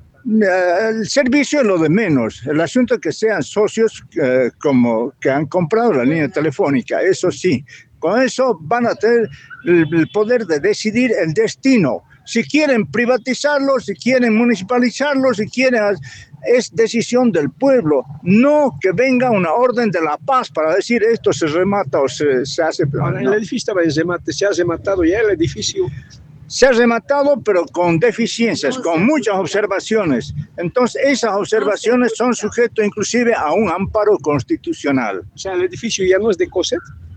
El servicio es lo de menos. El asunto es que sean socios eh, como que han comprado la línea telefónica. Eso sí. Con eso van a tener el poder de decidir el destino. Si quieren privatizarlo, si quieren municipalizarlo, si quieren... Es decisión del pueblo, no que venga una orden de la paz para decir esto se remata o se, se hace... Ahora, el edificio estaba en remate, se ha rematado ya el edificio. Se ha rematado, pero con deficiencias, con muchas observaciones. Entonces, esas observaciones son sujetas inclusive a un amparo constitucional. O sea, el edificio ya no es de COSET.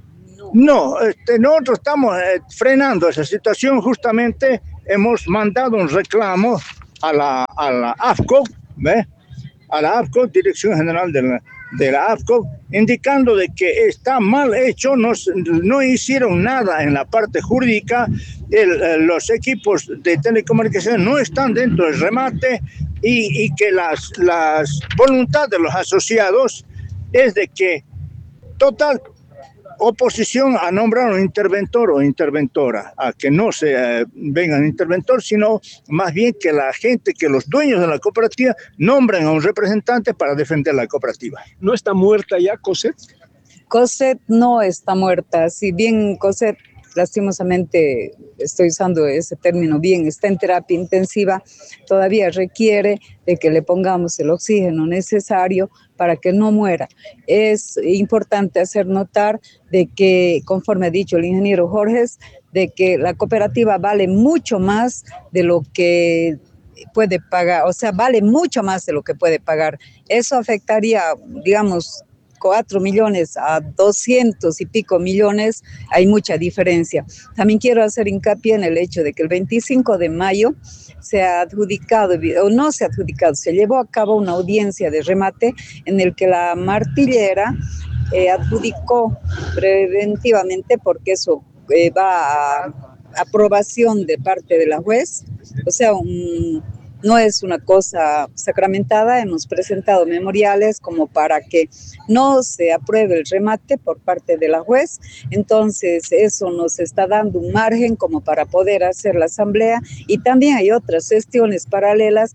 No, este, nosotros estamos eh, frenando esa situación. Justamente hemos mandado un reclamo a la, a la A F C O, ¿ve? a la A F C O, Dirección General de la, de la A F C O, indicando de que está mal hecho, no, no hicieron nada en la parte jurídica, el, los equipos de telecomunicaciones no están dentro del remate y, y que las, las voluntad de los asociados es de que total oposición a nombrar un interventor o interventora, a que no se eh, vengan interventor, sino más bien que la gente, que los dueños de la cooperativa nombren a un representante para defender la cooperativa. ¿No está muerta ya COSET? COSET no está muerta, si bien COSET, lastimosamente estoy usando ese término bien, está en terapia intensiva, todavía requiere de que le pongamos el oxígeno necesario para que no muera. Es importante hacer notar de que, conforme ha dicho el ingeniero Jorges, de que la cooperativa vale mucho más de lo que puede pagar, o sea, vale mucho más de lo que puede pagar. Eso afectaría, digamos, cuatro millones a doscientos y pico millones, hay mucha diferencia. También quiero hacer hincapié en el hecho de que el veinticinco de mayo se ha adjudicado, o no se ha adjudicado, se llevó a cabo una audiencia de remate en el que la martillera eh, adjudicó preventivamente, porque eso eh, va a aprobación de parte de la juez, o sea, un... no es una cosa sacramentada, hemos presentado memoriales como para que no se apruebe el remate por parte de la juez, entonces eso nos está dando un margen como para poder hacer la asamblea y también hay otras gestiones paralelas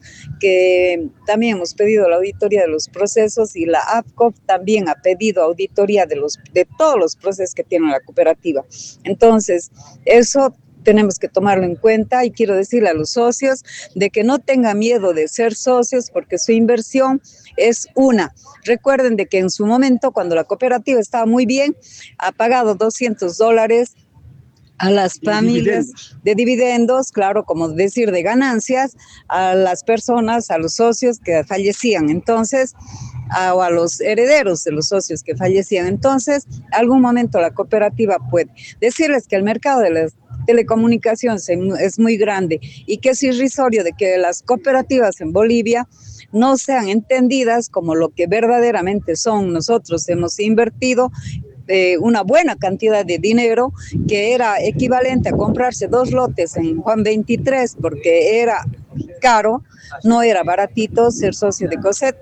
que también hemos pedido la auditoría de los procesos y la A F C O también ha pedido auditoría de, los, de todos los procesos que tiene la cooperativa. Entonces, eso tenemos que tomarlo en cuenta y quiero decirle a los socios de que no tengan miedo de ser socios porque su inversión es una. Recuerden de que en su momento, cuando la cooperativa estaba muy bien, ha pagado doscientos dólares a las familias dividendos. de dividendos, claro, como decir de ganancias, a las personas, a los socios que fallecían. Entonces, a, o a los herederos de los socios que fallecían. Entonces, algún momento la cooperativa puede decirles que el mercado de las telecomunicaciones es muy grande y que es irrisorio de que las cooperativas en Bolivia no sean entendidas como lo que verdaderamente son. Nosotros hemos invertido eh, una buena cantidad de dinero que era equivalente a comprarse dos lotes en Juan veintitrés porque era caro, no era baratito ser socio de COSET.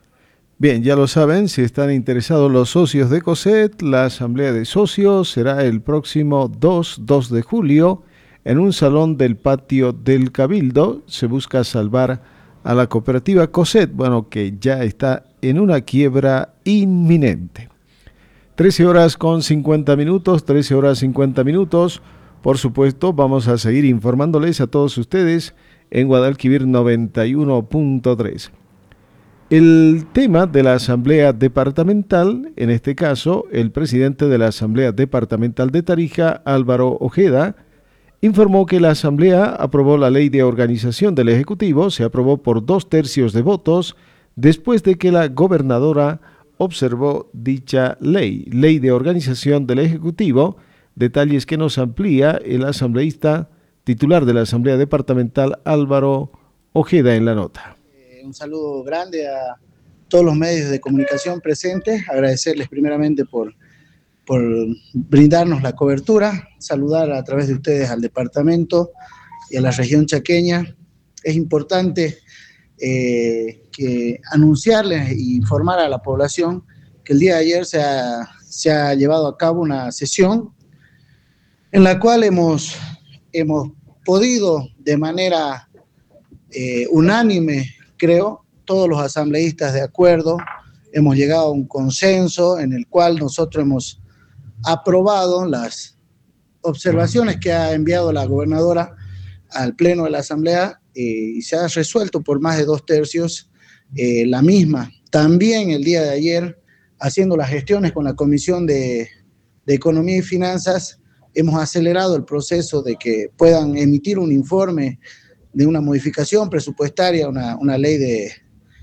Bien, ya lo saben, si están interesados los socios de COSET, la asamblea de socios será el próximo dos de julio en un salón del patio del Cabildo. Se busca salvar a la cooperativa COSET, bueno, que ya está en una quiebra inminente. trece horas con cincuenta minutos, trece horas cincuenta minutos. Por supuesto, vamos a seguir informándoles a todos ustedes en Guadalquivir noventa y uno punto tres. El tema de la Asamblea Departamental, en este caso, el presidente de la Asamblea Departamental de Tarija, Álvaro Ojeda, informó que la Asamblea aprobó la Ley de Organización del Ejecutivo, se aprobó por dos tercios de votos, después de que la gobernadora observó dicha ley, Ley de Organización del Ejecutivo, detalles que nos amplía el asambleísta titular de la Asamblea Departamental, Álvaro Ojeda, en la nota. Un saludo grande a todos los medios de comunicación presentes, agradecerles primeramente por, por brindarnos la cobertura, saludar a través de ustedes al departamento y a la región chaqueña. Es importante eh, que anunciarles e informar a la población que el día de ayer se ha, se ha llevado a cabo una sesión en la cual hemos, hemos podido de manera eh, unánime, creo, todos los asambleístas de acuerdo, hemos llegado a un consenso en el cual nosotros hemos aprobado las observaciones que ha enviado la gobernadora al Pleno de la Asamblea eh, y se ha resuelto por más de dos tercios eh, la misma. También el día de ayer, haciendo las gestiones con la Comisión de, de Economía y Finanzas, hemos acelerado el proceso de que puedan emitir un informe de una modificación presupuestaria, una, una ley de,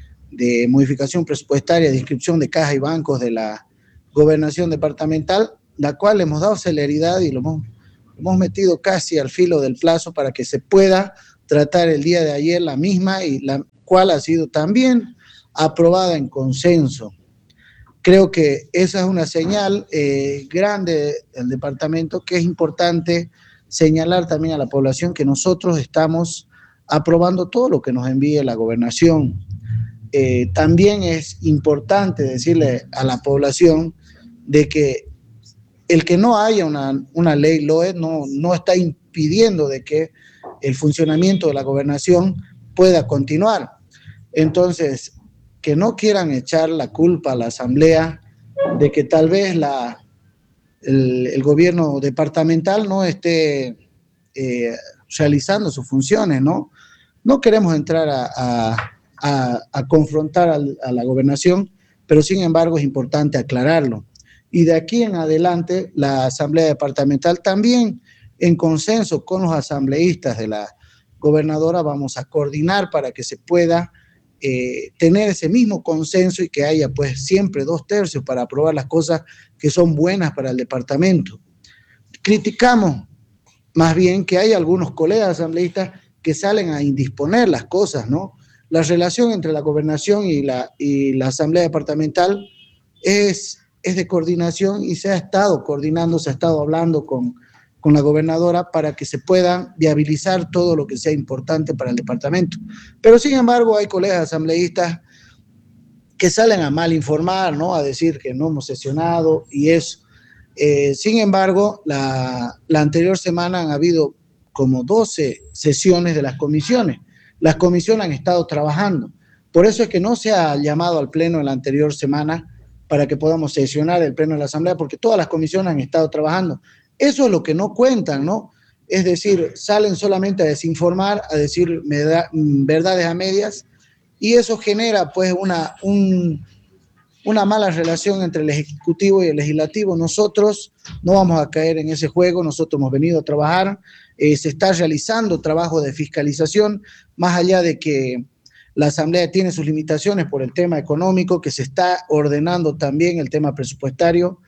de modificación presupuestaria de inscripción de cajas y bancos de la gobernación departamental, la cual hemos dado celeridad y lo hemos, lo hemos metido casi al filo del plazo para que se pueda tratar el día de ayer la misma, y la cual ha sido también aprobada en consenso. Creo que esa es una señal eh, grande del departamento, que es importante señalar también a la población que nosotros estamos aprobando todo lo que nos envíe la gobernación. Eh, también es importante decirle a la población de que el que no haya una, una ley L O E no, no está impidiendo de que el funcionamiento de la gobernación pueda continuar. Entonces, que no quieran echar la culpa a la Asamblea de que tal vez la, el, el gobierno departamental no esté eh, realizando sus funciones, ¿no? No queremos entrar a, a, a, a confrontar al, a la gobernación, pero sin embargo es importante aclararlo. Y de aquí en adelante, la Asamblea Departamental también, en consenso con los asambleístas de la gobernadora, vamos a coordinar para que se pueda eh, tener ese mismo consenso y que haya pues siempre dos tercios para aprobar las cosas que son buenas para el departamento. Criticamos más bien que hay algunos colegas asambleístas que salen a indisponer las cosas, ¿no? La relación entre la gobernación y la, y la Asamblea Departamental es... es de coordinación y se ha estado coordinando, se ha estado hablando con, con la gobernadora para que se pueda viabilizar todo lo que sea importante para el departamento. Pero sin embargo hay colegas asambleístas que salen a mal informar, ¿no? A decir que no hemos sesionado y eso. Eh, sin embargo, la, la anterior semana han habido como doce sesiones de las comisiones. Las comisiones han estado trabajando. Por eso es que no se ha llamado al pleno en la anterior semana para que podamos sesionar el pleno de la Asamblea, porque todas las comisiones han estado trabajando. Eso es lo que no cuentan, ¿no? Es decir, salen solamente a desinformar, a decir verdades a medias, y eso genera pues una, un, una mala relación entre el Ejecutivo y el Legislativo. Nosotros no vamos a caer en ese juego, nosotros hemos venido a trabajar, eh, se está realizando trabajo de fiscalización, más allá de que la Asamblea tiene sus limitaciones por el tema económico, que se está ordenando también el tema presupuestario,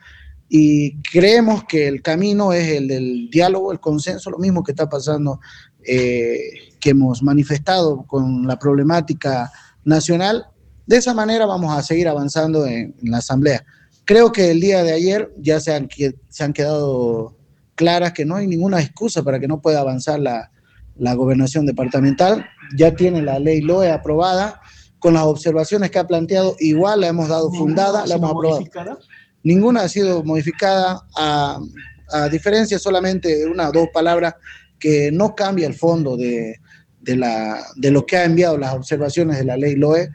y creemos que el camino es el del diálogo, el consenso, lo mismo que está pasando, eh, que hemos manifestado con la problemática nacional. De esa manera vamos a seguir avanzando en, en la Asamblea. Creo que el día de ayer ya se han, se han quedado claras que no hay ninguna excusa para que no pueda avanzar la la gobernación departamental. Ya tiene la ley L O E aprobada, con las observaciones que ha planteado, igual la hemos dado fundada, la hemos aprobado. ¿Modificada? Ninguna ha sido modificada, a, a diferencia solamente de una o dos palabras que no cambia el fondo de, de, la, de lo que ha enviado las observaciones de la ley L O E.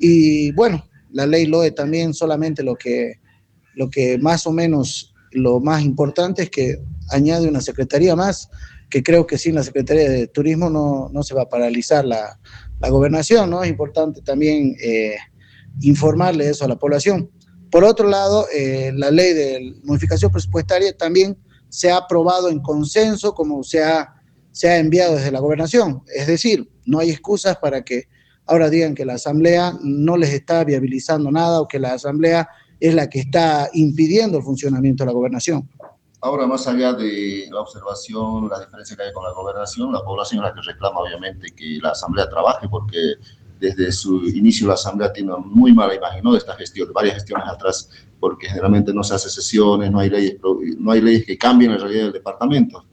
Y bueno, la ley L O E también solamente lo que, lo que más o menos, lo más importante es que añade una secretaría más, que creo que sin la Secretaría de Turismo no, no se va a paralizar la, la gobernación, ¿no? Es importante también eh, informarle eso a la población. Por otro lado, eh, la ley de modificación presupuestaria también se ha aprobado en consenso, como se ha, se ha enviado desde la gobernación. Es decir, no hay excusas para que ahora digan que la Asamblea no les está viabilizando nada o que la Asamblea es la que está impidiendo el funcionamiento de la gobernación. Ahora, más allá de la observación, la diferencia que hay con la gobernación, la población es la que reclama, obviamente, que la Asamblea trabaje, porque desde su inicio la Asamblea tiene una muy mala imagen, ¿no?, de esta gestión, de varias gestiones atrás, porque generalmente no se hace sesiones, no hay leyes, no hay leyes que cambien la realidad del departamento.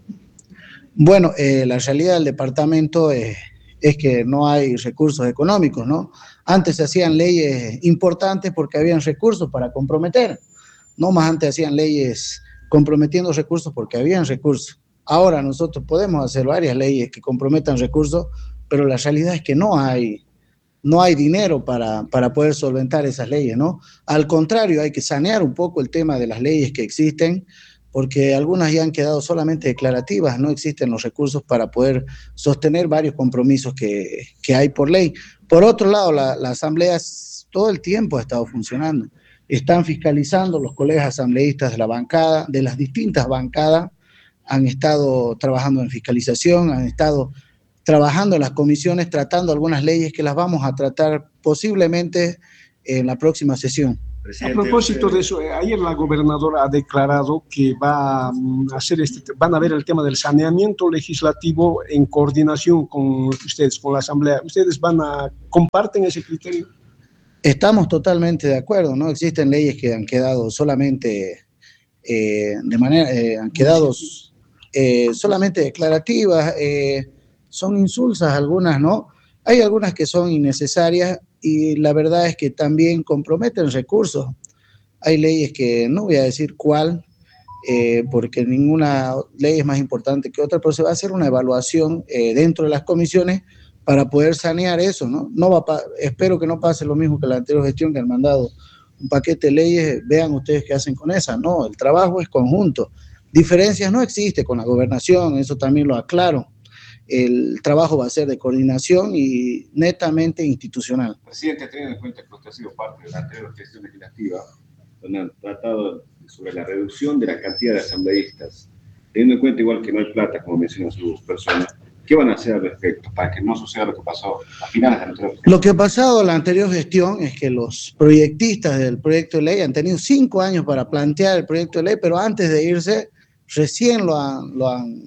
Bueno, eh, la realidad del departamento es, es que no hay recursos económicos, ¿no? Antes se hacían leyes importantes porque habían recursos para comprometer, no más antes hacían leyes comprometiendo recursos porque habían recursos. Ahora nosotros podemos hacer varias leyes que comprometan recursos, pero la realidad es que no hay, no hay dinero para, para poder solventar esas leyes, ¿no? Al contrario, hay que sanear un poco el tema de las leyes que existen, porque algunas ya han quedado solamente declarativas, no existen los recursos para poder sostener varios compromisos que, que hay por ley. Por otro lado, la, la Asamblea todo el tiempo ha estado funcionando. Están fiscalizando los colegas asambleístas de la bancada, de las distintas bancadas, han estado trabajando en fiscalización, han estado trabajando en las comisiones, tratando algunas leyes que las vamos a tratar posiblemente en la próxima sesión. A propósito de eso, ayer la gobernadora ha declarado que va a hacer este, van a ver el tema del saneamiento legislativo en coordinación con ustedes, con la Asamblea. ¿Ustedes van a comparten ese criterio? Estamos totalmente de acuerdo, ¿no? Existen leyes que han quedado solamente eh, de manera, eh, han quedado eh, solamente declarativas, eh, son insulsas algunas, ¿no? Hay algunas que son innecesarias y la verdad es que también comprometen recursos. Hay leyes que no voy a decir cuál, eh, porque ninguna ley es más importante que otra, pero se va a hacer una evaluación eh, dentro de las comisiones para poder sanear eso, ¿no? No va a, espero que no pase lo mismo que la anterior gestión, que han mandado un paquete de leyes, vean ustedes qué hacen con esa. No, el trabajo es conjunto. Diferencias no existe con la gobernación, eso también lo aclaro. El trabajo va a ser de coordinación y netamente institucional. Presidente, teniendo en cuenta que usted ha sido parte de la anterior gestión legislativa, donde han tratado sobre la reducción de la cantidad de asambleístas, teniendo en cuenta igual que no hay plata, como menciona su persona, ¿qué van a hacer al respecto para que no suceda lo que pasó a finales de la anterior gestión? Lo que ha pasado en la anterior gestión es que los proyectistas del proyecto de ley han tenido cinco años para plantear el proyecto de ley, pero antes de irse recién lo han, lo han,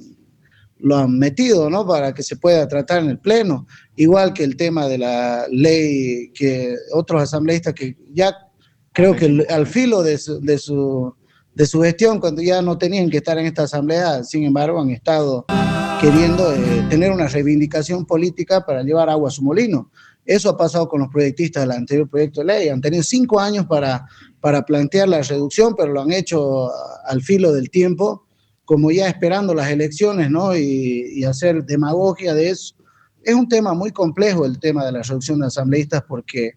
lo han metido, ¿no? Para que se pueda tratar en el Pleno. Igual que el tema de la ley, que otros asambleístas que ya creo que al filo de su, de su, de su gestión, cuando ya no tenían que estar en esta asamblea, sin embargo han estado queriendo eh, tener una reivindicación política para llevar agua a su molino. Eso ha pasado con los proyectistas del anterior proyecto de ley. Han tenido cinco años para, para plantear la reducción, pero lo han hecho al filo del tiempo, como ya esperando las elecciones, ¿no? Y, y hacer demagogia de eso. Es un tema muy complejo el tema de la reducción de asambleístas, porque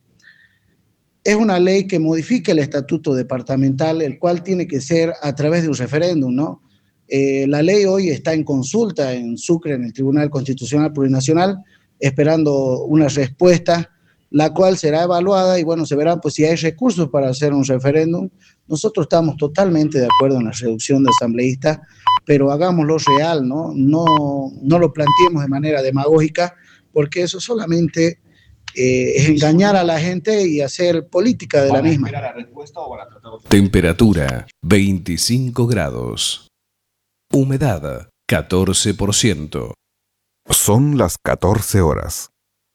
es una ley que modifica el estatuto departamental, el cual tiene que ser a través de un referéndum, ¿no? Eh, la ley hoy está en consulta en Sucre, en el Tribunal Constitucional Plurinacional, esperando una respuesta, la cual será evaluada y bueno, se verá pues si hay recursos para hacer un referéndum. Nosotros estamos totalmente de acuerdo en la reducción de asambleístas, pero hagámoslo real, ¿no? No, no lo planteemos de manera demagógica, porque eso solamente eh, es engañar a la gente y hacer política de la misma. Temperatura veinticinco grados. Humedad catorce por ciento. Son las catorce horas.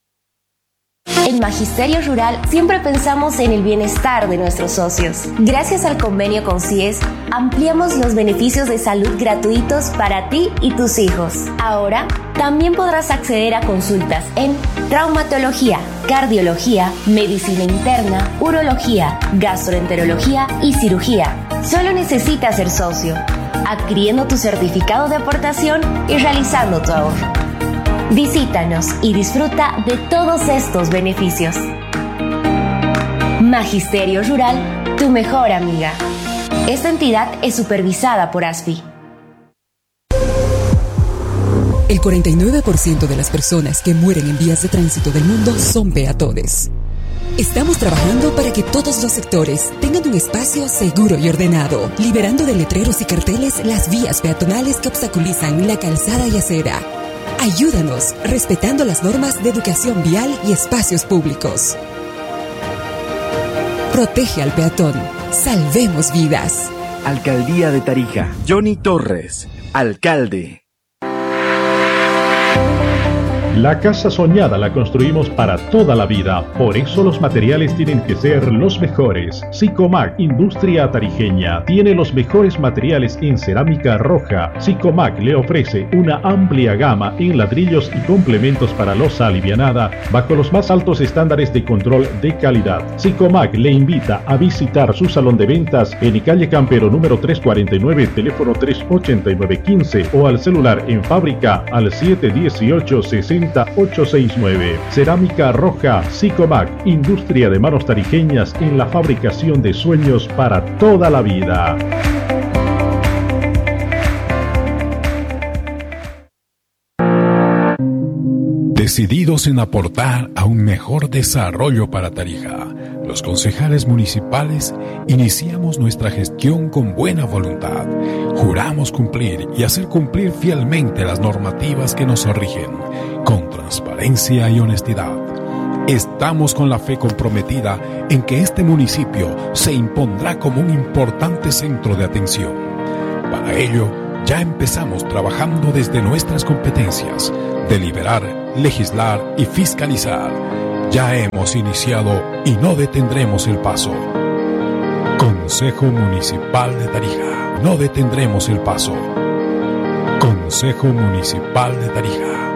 En Magisterio Rural siempre pensamos en el bienestar de nuestros socios. Gracias al convenio con C I E S, ampliamos los beneficios de salud gratuitos para ti y tus hijos. Ahora, también podrás acceder a consultas en traumatología, cardiología, medicina interna, urología, gastroenterología y cirugía. Solo necesitas ser socio, adquiriendo tu certificado de aportación y realizando tu ahorro. Visítanos y disfruta de todos estos beneficios. Magisterio Rural, tu mejor amiga. Esta entidad es supervisada por A S F I. El cuarenta y nueve por ciento de las personas que mueren en vías de tránsito del mundo son peatones. Estamos trabajando para que todos los sectores tengan un espacio seguro y ordenado, liberando de letreros y carteles las vías peatonales que obstaculizan la calzada y acera. Ayúdanos respetando las normas de educación vial y espacios públicos. Protege al peatón. Salvemos vidas. Alcaldía de Tarija. Johnny Torres, alcalde. La casa soñada la construimos para toda la vida, por eso los materiales tienen que ser los mejores. Sicomac Industria Tarijeña tiene los mejores materiales en cerámica roja. Sicomac le ofrece una amplia gama en ladrillos y complementos para losa alivianada bajo los más altos estándares de control de calidad. Sicomac le invita a visitar su salón de ventas en calle Campero número trescientos cuarenta y nueve, teléfono tres ochenta y nueve quince o al celular en fábrica al siete dieciocho sesenta ochocientos sesenta y nueve. Cerámica roja Sicomac, industria de manos tarijeñas en la fabricación de sueños para toda la vida. Decididos en aportar a un mejor desarrollo para Tarija, los concejales municipales iniciamos nuestra gestión con buena voluntad. Juramos cumplir y hacer cumplir fielmente las normativas que nos rigen, con transparencia y honestidad. Estamos con la fe comprometida en que este municipio se impondrá como un importante centro de atención. Para ello, ya empezamos trabajando desde nuestras competencias, deliberar, legislar y fiscalizar. Ya hemos iniciado y no detendremos el paso. Consejo Municipal de Tarija. No detendremos el paso. Consejo Municipal de Tarija.